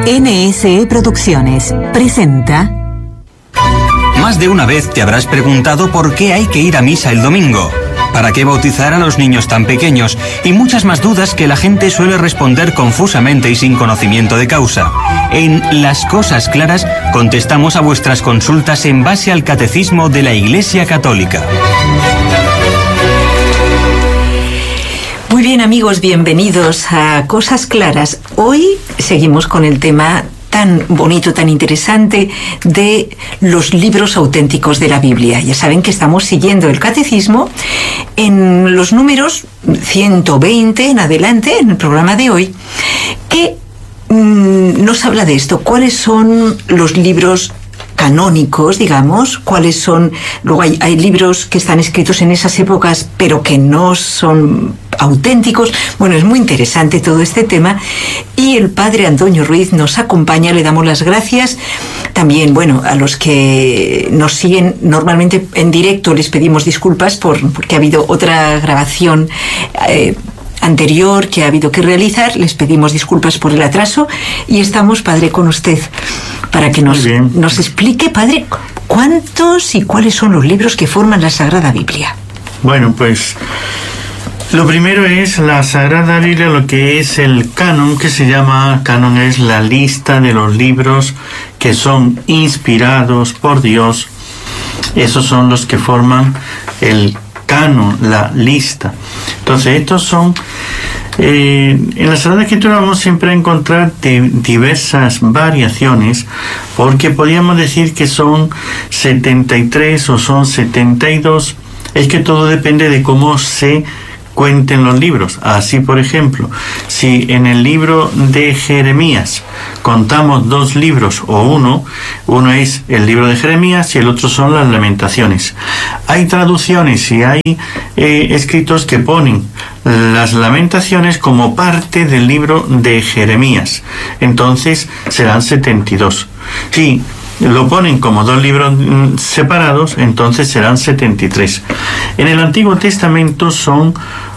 NSE Producciones presenta. Más de una vez te habrás preguntado por qué hay que ir a misa el domingo, para qué bautizar a los niños tan pequeños y muchas más dudas que la gente suele responder confusamente y sin conocimiento de causa. En Las Cosas Claras contestamos a vuestras consultas en base al Catecismo de la Iglesia Católica. Muy bien, amigos, bienvenidos a Cosas Claras. Hoy seguimos con el tema tan bonito, tan interesante de los libros auténticos de la Biblia. Ya saben que estamos siguiendo el Catecismo en los números 120 en adelante, en el programa de hoy, que nos habla de esto. ¿Cuáles son los libros canónicos, digamos? ¿Cuáles son? Luego hay libros que están escritos en esas épocas pero que no son auténticos. Bueno, es muy interesante todo este tema y el padre Antonio Ruiz nos acompaña, le damos las gracias. También, bueno, a los que nos siguen normalmente en directo les pedimos disculpas porque ha habido otra grabación anterior que ha habido que realizar. Les pedimos disculpas por el atraso y estamos, padre, con usted para que nos explique, padre, cuántos y cuáles son los libros que forman la Sagrada Biblia. Bueno, pues lo primero es la Sagrada Biblia, lo que es el canon, que se llama canon, es la lista de los libros que son inspirados por Dios. Esos son los que forman el canon, la lista. Entonces, estos son... en la Sagrada Escritura vamos siempre a encontrar diversas variaciones, porque podríamos decir que son 73 o son 72. Es que todo depende de cómo se cuenten los libros. Así, por ejemplo, si en el libro de Jeremías contamos dos libros o uno es el libro de Jeremías y el otro son las Lamentaciones. Hay traducciones y hay escritos que ponen las Lamentaciones como parte del libro de Jeremías. Entonces serán 72. Si lo ponen como dos libros separados, entonces serán 73. En el Antiguo Testamento son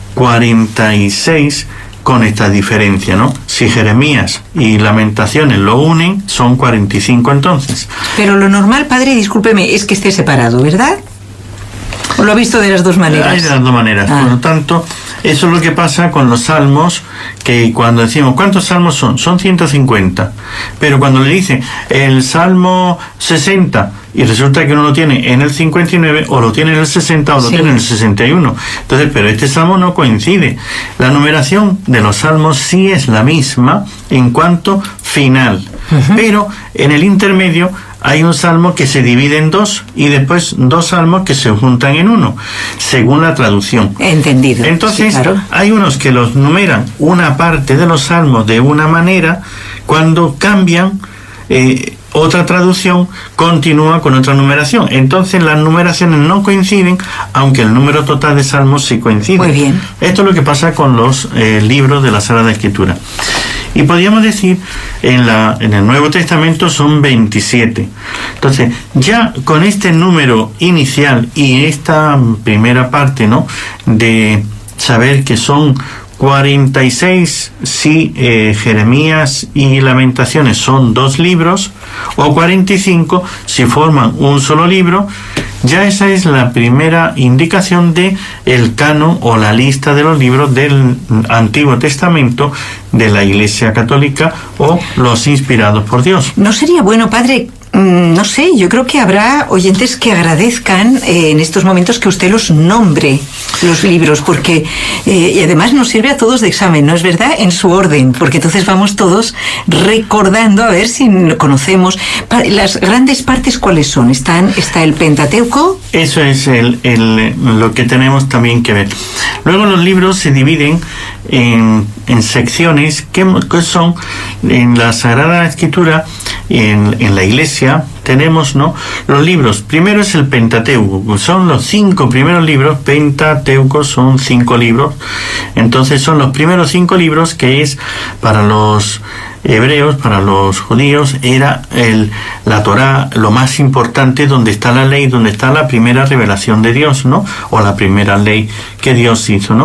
46 con esta diferencia, ¿no? Si Jeremías y Lamentaciones lo unen, son 45 entonces. Pero lo normal, padre, discúlpeme, es que esté separado, ¿verdad? ¿O lo ha visto de las dos maneras? Hay de las dos maneras. Por lo tanto, eso es lo que pasa con los salmos, que cuando decimos, ¿cuántos salmos son? Son 150. Pero cuando le dicen el salmo 60, y resulta que uno lo tiene en el 59, o lo tiene en el 60, o lo tiene en el 61. Entonces, pero este salmo no coincide. La numeración de los salmos sí es la misma en cuanto final. Pero en el intermedio hay un salmo que se divide en dos y después dos salmos que se juntan en uno, según la traducción. Entendido. Entonces, sí, claro, hay unos que los numeran una parte de los salmos de una manera, cuando cambian otra traducción continúa con otra numeración. Entonces las numeraciones no coinciden, aunque el número total de salmos sí coincide. Muy bien. Esto es lo que pasa con los libros de la Sagrada Escritura. Y podríamos decir, en el Nuevo Testamento son 27. Entonces, ya con este número inicial y esta primera parte, ¿no?, de saber que son 46 si Jeremías y Lamentaciones son dos libros, o 45 si forman un solo libro, ya esa es la primera indicación de el canon o la lista de los libros del Antiguo Testamento de la Iglesia Católica, o los inspirados por Dios. ¿No sería bueno, padre? No sé, yo creo que habrá oyentes que agradezcan en estos momentos que usted los nombre, los libros, porque y además nos sirve a todos de examen, ¿no es verdad? En su orden, porque entonces vamos todos recordando a ver si lo conocemos. Las grandes partes, ¿cuáles son? Está el Pentateuco. Eso es lo que tenemos también que ver. Luego los libros se dividen en secciones que son en la Sagrada Escritura, en la Iglesia tenemos, ¿no?, los libros. Primero es el Pentateuco, son los 5 primeros libros. Pentateuco son 5 libros. Entonces son los primeros 5 libros, que es para los hebreos, para los judíos, era la Torá, lo más importante, donde está la ley, donde está la primera revelación de Dios, ¿no?, o la primera ley que Dios hizo, ¿no?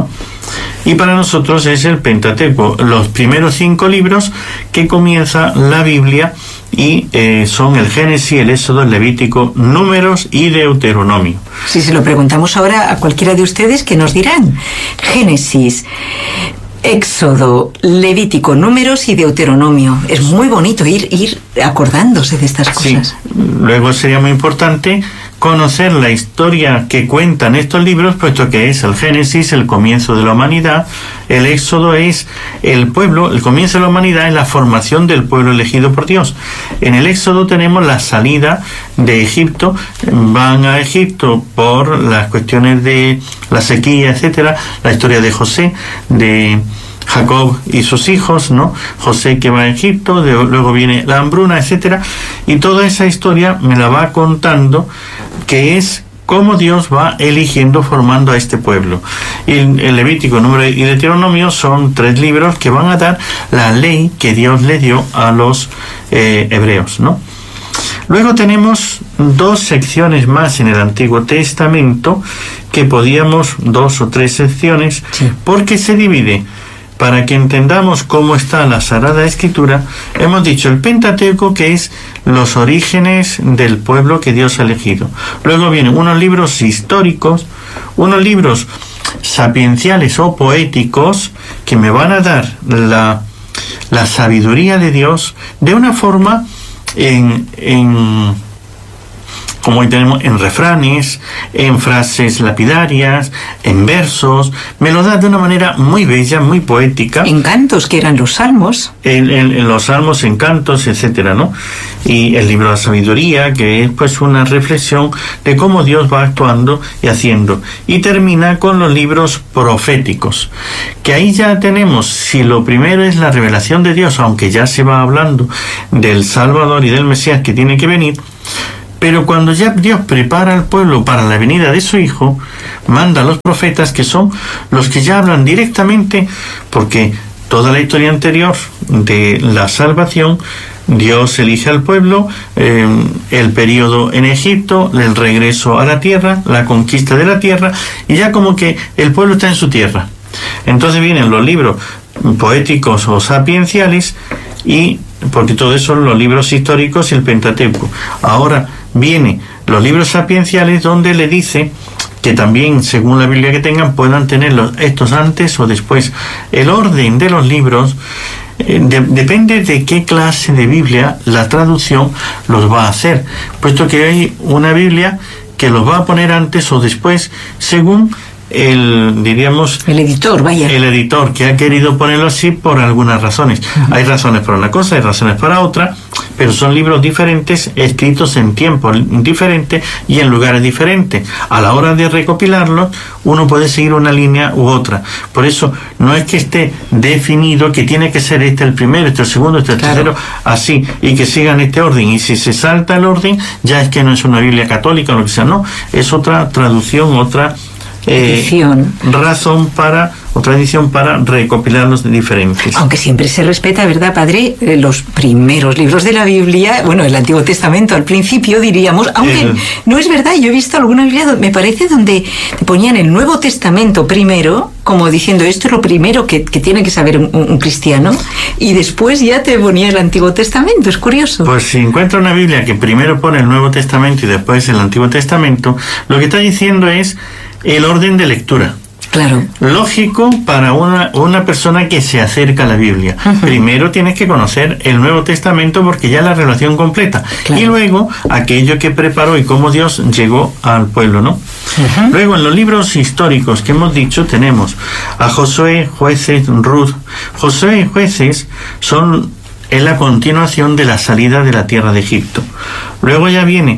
Y para nosotros es el Pentateuco, los primeros 5 libros que comienza la Biblia, y son el Génesis, el Éxodo, el Levítico, Números y Deuteronomio. Si se lo preguntamos ahora a cualquiera de ustedes, ¿qué nos dirán? Génesis, Éxodo, Levítico, Números y Deuteronomio. Es muy bonito ir acordándose de estas cosas. Sí. Luego sería muy importante conocer la historia que cuentan estos libros, puesto que es el Génesis, el comienzo de la humanidad, el Éxodo es el pueblo, el comienzo de la humanidad es la formación del pueblo elegido por Dios. En el Éxodo tenemos la salida de Egipto, van a Egipto por las cuestiones de la sequía, etcétera, la historia de José, de Jacob y sus hijos, ¿no? José que va a Egipto, luego viene la hambruna, etcétera, y toda esa historia me la va contando, que es cómo Dios va eligiendo, formando a este pueblo. Y el Levítico, Número y Deuteronomio son 3 libros que van a dar la ley que Dios le dio a los hebreos, ¿no? Luego tenemos 2 secciones más en el Antiguo Testamento, que podíamos 2 o 3 secciones, sí, porque se divide. Para que entendamos cómo está la Sagrada Escritura, hemos dicho el Pentateuco, que es los orígenes del pueblo que Dios ha elegido. Luego vienen unos libros históricos, unos libros sapienciales o poéticos, que me van a dar la sabiduría de Dios de una forma como hoy tenemos, en refranes, en frases lapidarias, en versos, me lo da de una manera muy bella, muy poética. En cantos, que eran los salmos. En los salmos, en cantos, etcétera, ¿no? Y el libro de la sabiduría, que es pues una reflexión de cómo Dios va actuando y haciendo. Y termina con los libros proféticos, que ahí ya tenemos, si lo primero es la revelación de Dios, aunque ya se va hablando del Salvador y del Mesías que tiene que venir, pero cuando ya Dios prepara al pueblo para la venida de su Hijo, manda a los profetas, que son los que ya hablan directamente, porque toda la historia anterior de la salvación, Dios elige al pueblo, el periodo en Egipto, el regreso a la tierra, la conquista de la tierra, y ya como que el pueblo está en su tierra. Entonces vienen los libros poéticos o sapienciales, y porque todo eso son los libros históricos y el Pentateuco. Ahora viene los libros sapienciales, donde le dice que también, según la Biblia que tengan, puedan tenerlos estos antes o después. El orden de los libros depende de qué clase de Biblia la traducción los va a hacer, puesto que hay una Biblia que los va a poner antes o después, según el editor, el editor, que ha querido ponerlo así por algunas razones. Uh-huh. Hay razones para una cosa, hay razones para otra, pero son libros diferentes, escritos en tiempos diferentes y en lugares diferentes. A la hora de recopilarlos, uno puede seguir una línea u otra. Por eso no es que esté definido que tiene que ser este el primero, este el segundo, este el tercero, así, y que sigan este orden. Y si se salta el orden, ya es que no es una Biblia católica o lo que sea, no, es otra traducción, otra razón para, o tradición para recopilarlos de diferentes. Aunque siempre se respeta, ¿verdad, padre? Los primeros libros de la Biblia, bueno, el Antiguo Testamento al principio diríamos, aunque no es verdad, yo he visto alguna Biblia, me parece, donde te ponían el Nuevo Testamento primero, como diciendo, esto es lo primero que tiene que saber un cristiano, y después ya te ponía el Antiguo Testamento. Es curioso. Pues si encuentra una Biblia que primero pone el Nuevo Testamento y después el Antiguo Testamento, lo que está diciendo es el orden de lectura. Claro. Lógico para una persona que se acerca a la Biblia. Uh-huh. Primero tienes que conocer el Nuevo Testamento, porque ya es la relación completa. Claro. Y luego aquello que preparó y cómo Dios llegó al pueblo, ¿no? Uh-huh. Luego, en los libros históricos que hemos dicho, tenemos a Josué, Jueces, Ruth. Josué y Jueces es la continuación de la salida de la tierra de Egipto. Luego ya viene,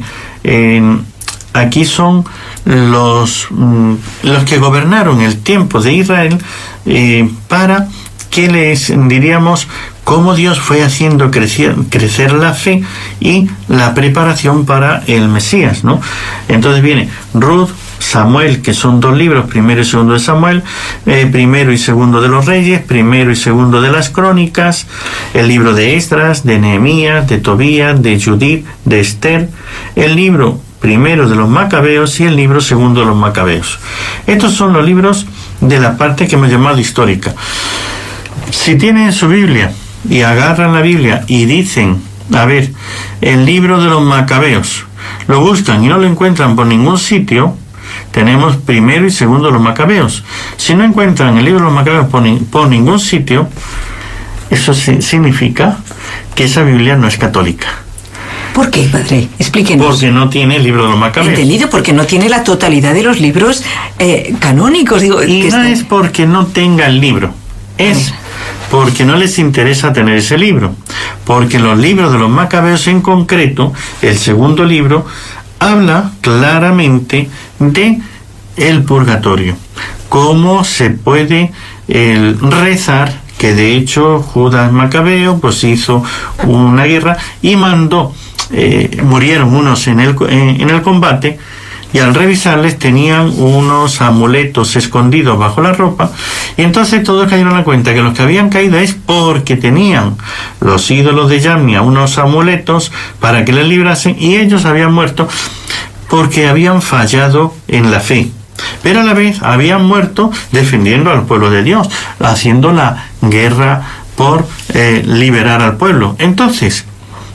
aquí son los que gobernaron el tiempo de Israel, para que les diríamos cómo Dios fue haciendo crecer la fe y la preparación para el Mesías, ¿no? Entonces viene Ruth, Samuel, que son 2 libros, primero y segundo de Samuel, primero y segundo de los Reyes, primero y segundo de las Crónicas, el libro de Esdras, de Nehemías, de Tobías, de Judith, de Esther, el libro primero de los Macabeos y el libro segundo de los Macabeos. Estos son los libros de la parte que hemos llamado histórica. Si tienen su Biblia y agarran la Biblia y dicen, a ver, el libro de los Macabeos, lo buscan y no lo encuentran por ningún sitio, tenemos primero y segundo los Macabeos. Si no encuentran el libro de los Macabeos por ningún sitio, eso significa que esa Biblia no es católica. ¿Por qué, padre? Explíquenos. Porque no tiene el libro de los Macabeos. Entendido, porque no tiene la totalidad de los libros canónicos. Digo, y no es porque no tenga el libro, es porque no les interesa tener ese libro. Porque los libros de los Macabeos en concreto, el segundo libro, habla claramente de el purgatorio. Cómo se puede rezar, que de hecho Judas Macabeo pues hizo una guerra y mandó, murieron unos en el combate, y al revisarles tenían unos amuletos escondidos bajo la ropa, y entonces todos cayeron a la cuenta que los que habían caído es porque tenían los ídolos de Yamnia unos amuletos para que les librasen, y ellos habían muerto porque habían fallado en la fe, pero a la vez habían muerto defendiendo al pueblo de Dios, haciendo la guerra por liberar al pueblo. Entonces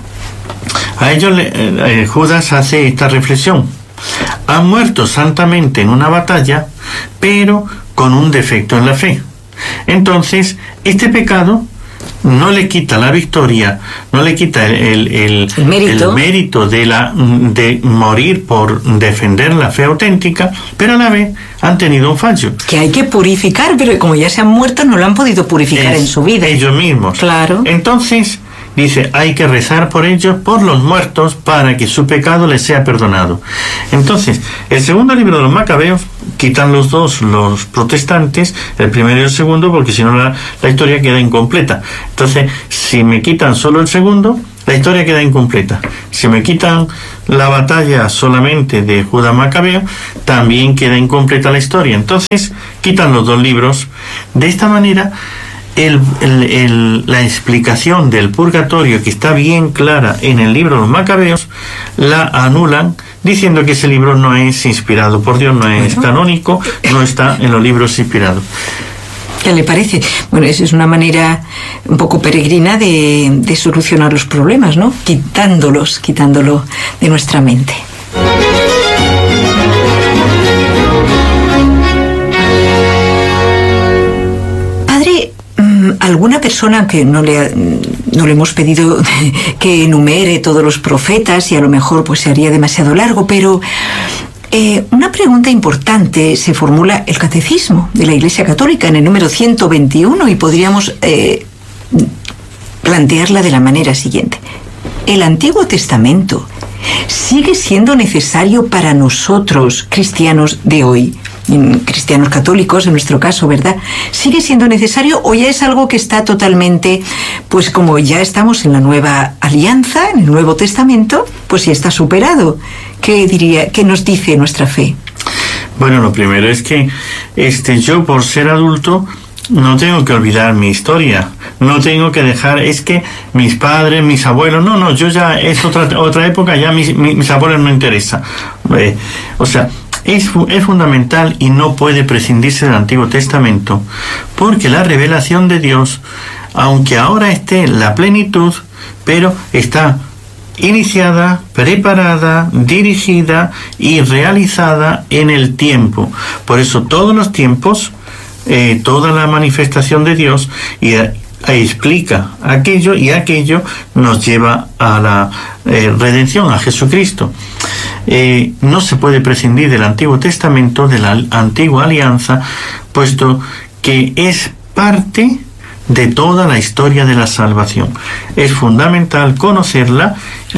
a ellos Judas hace esta reflexión: han muerto santamente en una batalla, pero con un defecto en la fe. Entonces, este pecado no le quita la victoria, no le quita el mérito de morir por defender la fe auténtica, pero a la vez han tenido un fallo. Que hay que purificar, pero como ya se han muerto, no lo han podido purificar en su vida. Ellos mismos. Claro. Entonces, dice, hay que rezar por ellos, por los muertos, para que su pecado les sea perdonado. Entonces, el segundo libro de los Macabeos, quitan los dos los protestantes, el primero y el segundo, porque si no la historia queda incompleta. Entonces, si me quitan solo el segundo, la historia queda incompleta. Si me quitan la batalla solamente de Judas Macabeo, también queda incompleta la historia. Entonces, quitan los dos libros. De esta manera, la explicación del purgatorio, que está bien clara en el libro de los Macabeos, la anulan diciendo que ese libro no es inspirado por Dios, no es canónico, no está en los libros inspirados. ¿Qué le parece? Bueno, esa es una manera un poco peregrina de solucionar los problemas, ¿no? Quitándolo de nuestra mente. Alguna persona, que no le hemos pedido que enumere todos los profetas, y a lo mejor pues se haría demasiado largo, pero una pregunta importante se formula el Catecismo de la Iglesia Católica en el número 121, y podríamos plantearla de la manera siguiente: ¿el Antiguo Testamento sigue siendo necesario para nosotros, cristianos de hoy, cristianos católicos en nuestro caso, ¿verdad? ¿Sigue siendo necesario, o ya es algo que está totalmente, pues como ya estamos en la nueva alianza, en el Nuevo Testamento, pues ya está superado? ¿Qué nos dice nuestra fe? Bueno, lo primero es que yo, por ser adulto, no tengo que olvidar mi historia, no tengo que dejar, es que mis padres, mis abuelos, no, yo ya, es otra época, ya mis abuelos no interesan. O sea, es fundamental y no puede prescindirse del Antiguo Testamento, porque la revelación de Dios, aunque ahora esté en la plenitud, pero está iniciada, preparada, dirigida y realizada en el tiempo. Por eso todos los tiempos, toda la manifestación de Dios explica aquello, y aquello nos lleva a la redención, a Jesucristo. No se puede prescindir del Antiguo Testamento, de la antigua alianza, puesto que es parte de toda la historia de la salvación. Es fundamental conocerla,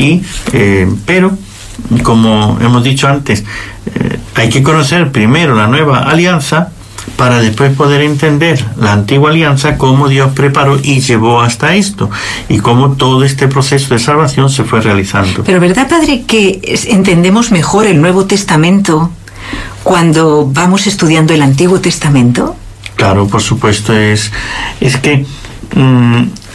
pero, como hemos dicho antes, hay que conocer primero la nueva alianza para después poder entender la antigua alianza, cómo Dios preparó y llevó hasta esto, y cómo todo este proceso de salvación se fue realizando. Pero ¿verdad, padre, que entendemos mejor el Nuevo Testamento cuando vamos estudiando el Antiguo Testamento? Claro, por supuesto, es que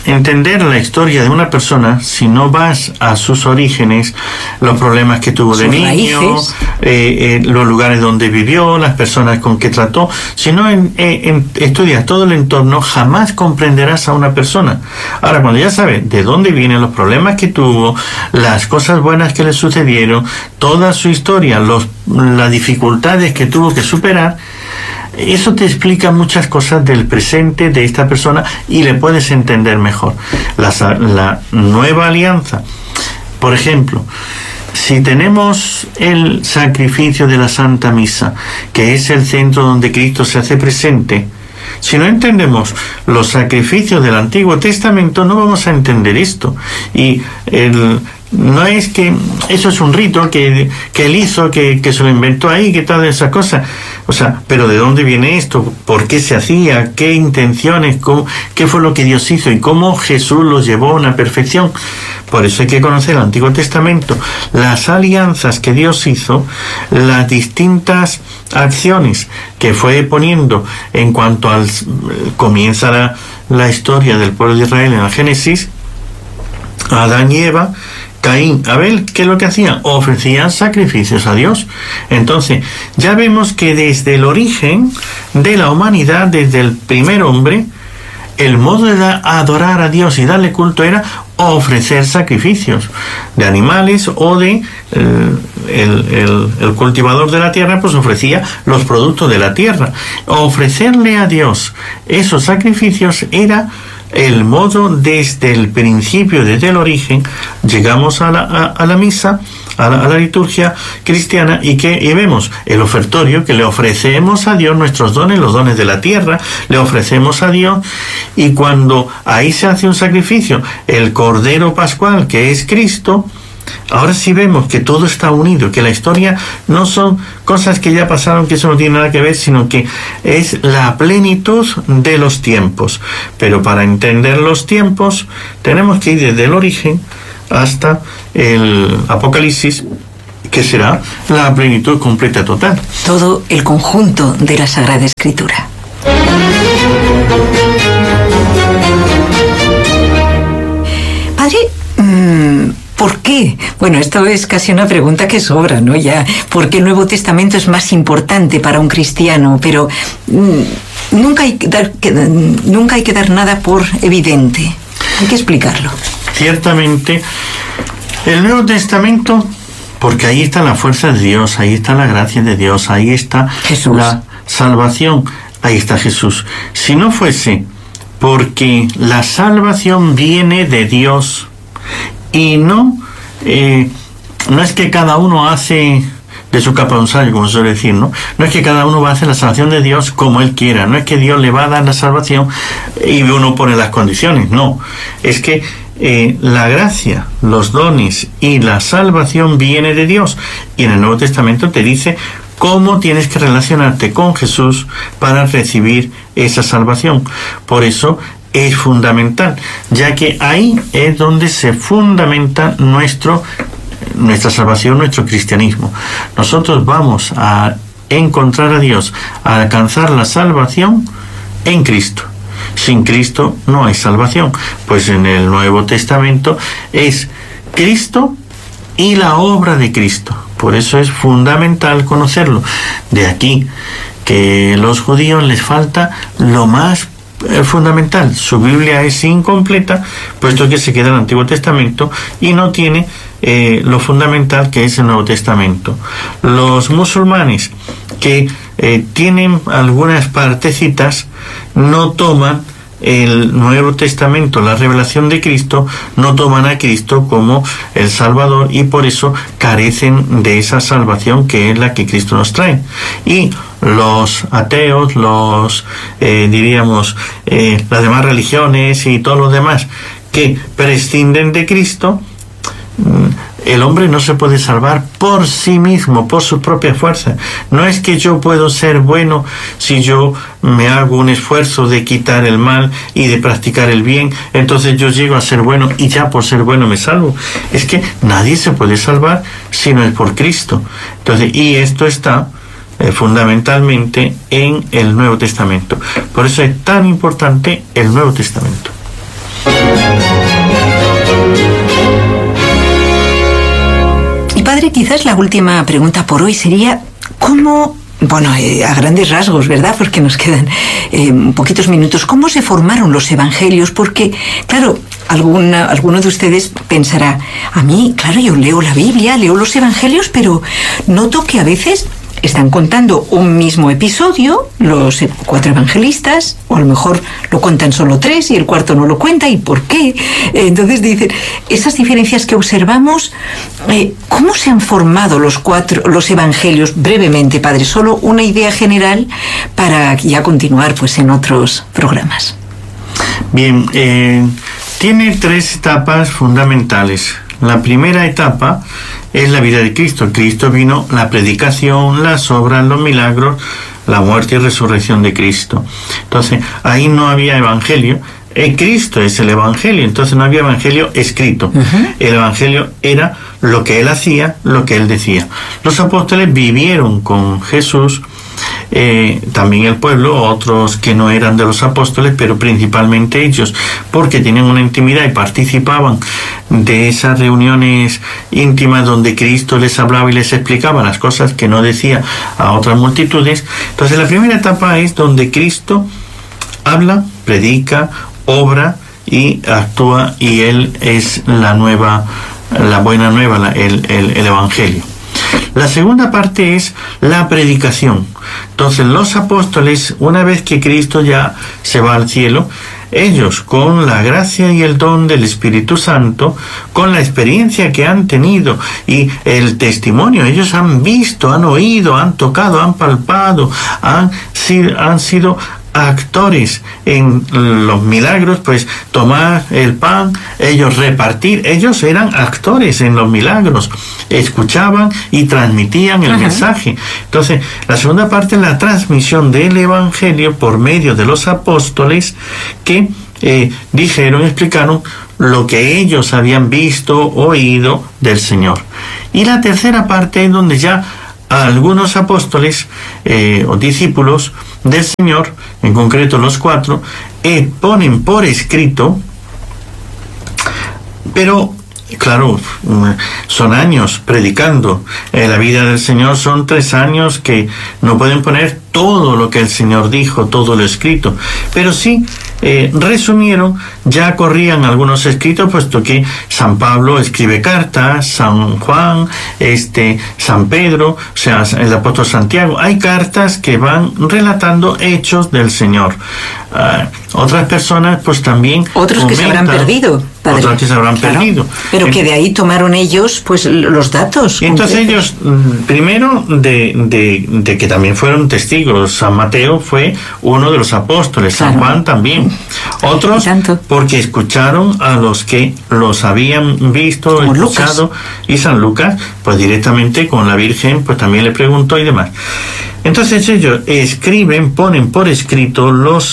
entender la historia de una persona, si no vas a sus orígenes, los problemas que tuvo de niño, los lugares donde vivió, las personas con que trató, si no estudias todo el entorno, jamás comprenderás a una persona. Ahora, cuando ya sabes de dónde vienen los problemas que tuvo, las cosas buenas que le sucedieron, toda su historia, las dificultades que tuvo que superar, eso te explica muchas cosas del presente de esta persona y le puedes entender mejor. La nueva alianza, por ejemplo, si tenemos el sacrificio de la Santa Misa, que es el centro donde Cristo se hace presente, si no entendemos los sacrificios del Antiguo Testamento, no vamos a entender esto. Y no es que eso es un rito que él hizo, que se lo inventó ahí, que todas esas cosas. O sea, pero ¿de dónde viene esto? ¿Por qué se hacía? ¿Qué intenciones? ¿Qué fue lo que Dios hizo? ¿Y cómo Jesús los llevó a una perfección? Por eso hay que conocer el Antiguo Testamento, las alianzas que Dios hizo, las distintas acciones que fue poniendo en cuanto comienza la historia del pueblo de Israel en el Génesis, Adán y Eva, Caín, Abel, ¿qué es lo que hacían? Ofrecían sacrificios a Dios. Entonces, ya vemos que desde el origen de la humanidad, desde el primer hombre, el modo de adorar a Dios y darle culto era ofrecer sacrificios de animales, o de el cultivador de la tierra pues ofrecía los productos de la tierra. Ofrecerle a Dios esos sacrificios era el modo desde el principio, desde el origen. Llegamos a la misa, a la liturgia cristiana, y vemos el ofertorio, que le ofrecemos a Dios nuestros dones, los dones de la tierra, le ofrecemos a Dios, y cuando ahí se hace un sacrificio, el Cordero Pascual, que es Cristo, ahora sí vemos que todo está unido, que la historia no son cosas que ya pasaron, que eso no tiene nada que ver, sino que es la plenitud de los tiempos. Pero para entender los tiempos tenemos que ir desde el origen hasta el Apocalipsis, que será la plenitud completa total. Todo el conjunto de la Sagrada Escritura. Padre, ¿por qué? Bueno, esto es casi una pregunta que sobra, ¿no? Ya, ¿por qué el Nuevo Testamento es más importante para un cristiano? Pero nunca hay que dar nada por evidente. Hay que explicarlo. Ciertamente, el Nuevo Testamento, porque ahí está la fuerza de Dios, ahí está la gracia de Dios, ahí está Jesús, la salvación, ahí está Jesús. Si no fuese porque la salvación viene de Dios, y no es que cada uno hace de su capa un sayo, como se suele decir, ¿no? No es que cada uno va a hacer la salvación de Dios como él quiera, no es que Dios le va a dar la salvación y uno pone las condiciones, no. Es que la gracia, los dones y la salvación viene de Dios, y en el Nuevo Testamento te dice cómo tienes que relacionarte con Jesús para recibir esa salvación. Por eso es fundamental, ya que ahí es donde se fundamenta nuestra salvación, nuestro cristianismo. Nosotros vamos a encontrar a Dios, a alcanzar la salvación en Cristo. Sin Cristo no hay salvación, pues en el Nuevo Testamento es Cristo y la obra de Cristo. Por eso es fundamental conocerlo. De aquí que a los judíos les falta lo más fundamental. Su Biblia es incompleta, puesto que se queda en el Antiguo Testamento y no tiene lo fundamental, que es el Nuevo Testamento. Los musulmanes que tienen algunas partecitas no toman el Nuevo Testamento, la revelación de Cristo, no toman a Cristo como el Salvador, y por eso carecen de esa salvación que es la que Cristo nos trae. Y los ateos, las demás religiones y todos los demás que prescinden de Cristo, el hombre no se puede salvar por sí mismo, por su propia fuerza. No es que yo puedo ser bueno si yo me hago un esfuerzo de quitar el mal y de practicar el bien, entonces yo llego a ser bueno y ya por ser bueno me salvo. Es que nadie se puede salvar si no es por Cristo. Entonces, y esto está fundamentalmente en el Nuevo Testamento. Por eso es tan importante el Nuevo Testamento. Y padre, quizás la última pregunta por hoy sería, ¿cómo, bueno, a grandes rasgos, ¿verdad? Porque nos quedan poquitos minutos, ¿cómo se formaron los evangelios? Porque, claro, alguno de ustedes pensará, a mí, claro, yo leo la Biblia, leo los evangelios, pero noto que a veces están contando un mismo episodio, los 4 evangelistas, o a lo mejor lo cuentan solo 3 y el cuarto no lo cuenta, ¿y por qué? Entonces dicen, esas diferencias que observamos, ¿cómo se han formado los evangelios? Brevemente, padre, solo una idea general para ya continuar pues en otros programas. Bien, tiene 3 etapas fundamentales. La primera etapa es la vida de Cristo. Cristo vino, la predicación, las obras, los milagros, la muerte y resurrección de Cristo. Entonces, ahí no había evangelio. Cristo es el evangelio, entonces no había evangelio escrito. El evangelio era lo que él hacía, lo que él decía. Los apóstoles vivieron con Jesús, también el pueblo, otros que no eran de los apóstoles, pero principalmente ellos, porque tenían una intimidad y participaban de esas reuniones íntimas donde Cristo les hablaba y les explicaba las cosas que no decía a otras multitudes. Entonces la primera etapa es donde Cristo habla, predica, obra y actúa, y él es la buena nueva, el evangelio. La segunda parte es la predicación. Entonces los apóstoles, una vez que Cristo ya se va al cielo, ellos con la gracia y el don del Espíritu Santo, con la experiencia que han tenido y el testimonio, ellos han visto, han oído, han tocado, han palpado, han sido actores en los milagros, pues tomar el pan, ellos repartir, ellos eran actores en los milagros, escuchaban y transmitían el mensaje. Entonces, la segunda parte es la transmisión del evangelio por medio de los apóstoles que dijeron, explicaron lo que ellos habían visto, oído del Señor. Y la tercera parte es donde ya algunos apóstoles o discípulos del Señor, en concreto los 4, ponen por escrito, pero claro, son años predicando la vida del Señor, son 3 años que no pueden poner todo lo que el Señor dijo, todo lo escrito, pero sí resumieron, ya corrían algunos escritos, puesto que San Pablo escribe cartas, San Juan, San Pedro, o sea, el apóstol Santiago, hay cartas que van relatando hechos del Señor. Otras personas pues también otros que se habrán perdido, padre. Otros que se habrán perdido, pero que de ahí tomaron ellos pues los datos. Y entonces ellos, primero de que también fueron testigos, San Mateo fue uno de los apóstoles, claro. San Juan también, otros porque escucharon a los que los habían visto, como escuchado, Lucas. Y San Lucas pues directamente con la Virgen pues también le preguntó y demás. Entonces ellos escriben, ponen por escrito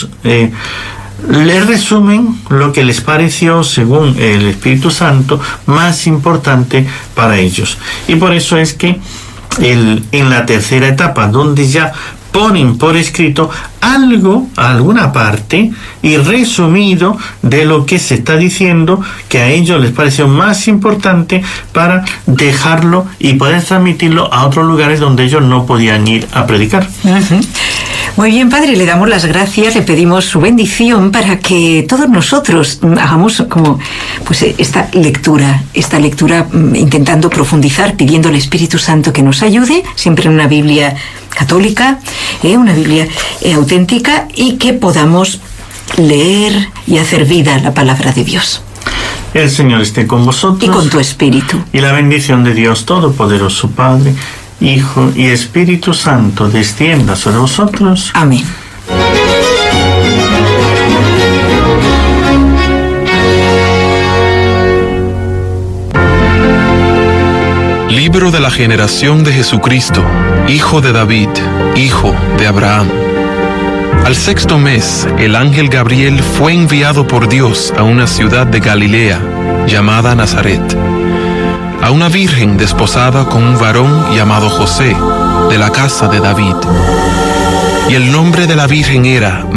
les resumen lo que les pareció, según el Espíritu Santo, más importante para ellos. Y por eso es que en la tercera etapa, donde ya ponen por escrito alguna parte y resumido de lo que se está diciendo, que a ellos les pareció más importante para dejarlo y poder transmitirlo a otros lugares donde ellos no podían ir a predicar. Muy bien, padre, le damos las gracias, le pedimos su bendición para que todos nosotros hagamos como pues esta lectura intentando profundizar, pidiendo al Espíritu Santo que nos ayude, siempre en una Biblia católica, una Biblia auténtica, y que podamos leer y hacer vida la palabra de Dios. El Señor esté con vosotros. Y con tu espíritu. Y la bendición de Dios Todopoderoso, Padre, Hijo y Espíritu Santo, descienda sobre vosotros. Amén. Libro de la generación de Jesucristo, hijo de David, hijo de Abraham. Al 6º mes, el ángel Gabriel fue enviado por Dios a una ciudad de Galilea, llamada Nazaret, a una virgen desposada con un varón llamado José, de la casa de David. Y el nombre de la virgen era